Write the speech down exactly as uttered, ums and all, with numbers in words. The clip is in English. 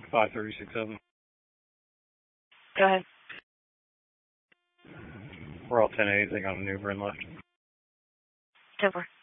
five thirty six seven. Go ahead. We're all ten eight. They got a maneuver in left. ten four.